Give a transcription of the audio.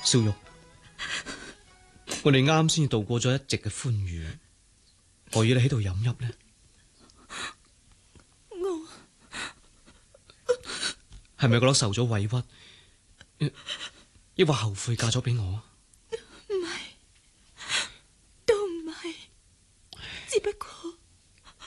少玉，我哋啱先度過咗一夕嘅歡愉，何以你喺度飲泣呢？係咪覺得受咗委屈，抑或後悔嫁咗俾我？